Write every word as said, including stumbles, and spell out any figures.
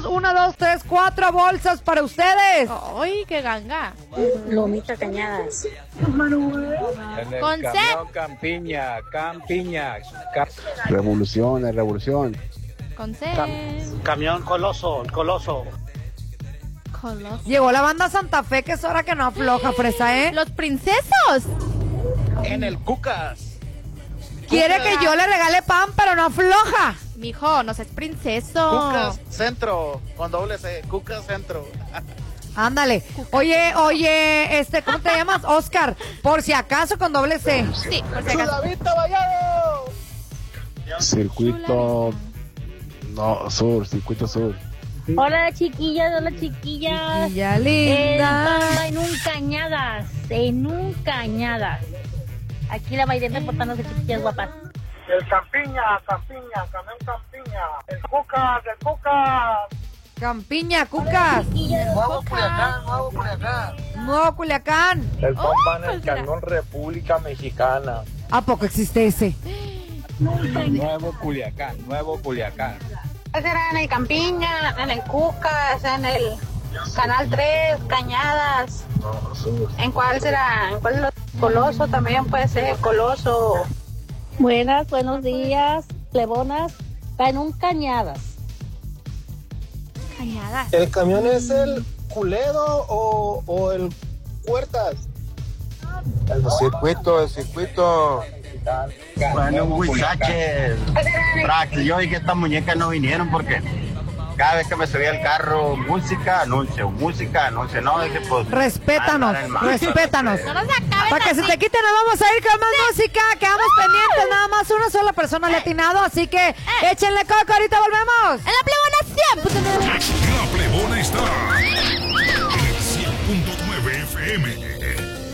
Una, dos, tres, cuatro bolsas para ustedes. ¡Ay, qué ganga! Lomita Cañadas. Con C. Campiña, Campiña. Cap Revolución, es revolución. Con C. Cam camión Coloso, el Coloso. Coloso. Llegó la banda Santa Fe, que es hora que no afloja, fresa, ¿eh? Los princesos. En el Cucas. Quiere que yo le regale pan, pero no afloja. Mijo, no seas princeso. Cucas Centro, con doble C, Cucas Centro. Ándale. Oye, oye, este, ¿cómo te llamas? Oscar, por si acaso con doble C. Sí, por si acaso. ¡Chulavista, Vallado! Circuito. No, sur, circuito sur. Hola chiquillas, hola chiquillas. Ya El linda. Pamba en un Cañadas, en un Cañadas. Aquí la Mayrena reportándose, chiquillas guapas. El Campiña, Campiña, camión Campiña. El Cucas, el Cucas. Campiña, Cucas. Nuevo Culiacán, Nuevo Culiacán. Nuevo Culiacán. El Pampa en pues el mira. camión República Mexicana. ¿A poco existe ese? Nuevo Culiacán, Nuevo Culiacán. Será en el Campiña, en el Cucas, en el Canal tres, Cañadas. ¿En cuál será? ¿En cuál es el Coloso? También puede ser Coloso. Buenas, buenos días, plebonas. Está en un Cañadas. Cañadas. ¿El camión es el Culedo o, o el Puertas? El circuito, el circuito. Bueno, muchachos. Yo y que estas muñecas no vinieron porque cada vez que me subía al carro, música, anuncio, música, anuncio. No, es que pues. Respétanos, andar en mal. respétanos. No nos acaben Para que se así. te quite, nos vamos a ir con más música. Quedamos pendientes, nada más una sola persona le ha atinado, así que échenle coco, ahorita volvemos. En la plebona siempre. La plebona está en el cien punto nueve F M.